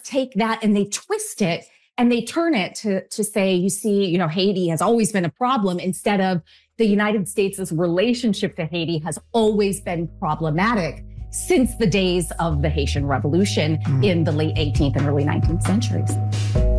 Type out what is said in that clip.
take that and they twist it and they turn it to say, you see, Haiti has always been a problem, instead of the United States' relationship to Haiti has always been problematic since the days of the Haitian Revolution in the late 18th and early 19th centuries.